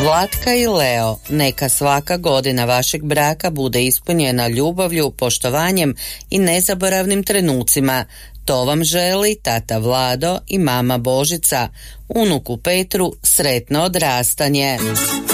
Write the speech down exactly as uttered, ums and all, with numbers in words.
Zlatka i Leo, neka svaka godina vašeg braka bude ispunjena ljubavlju, poštovanjem i nezaboravnim trenucima. To vam želi tata Vlado i mama Božica. Unuku Petru sretno odrastanje.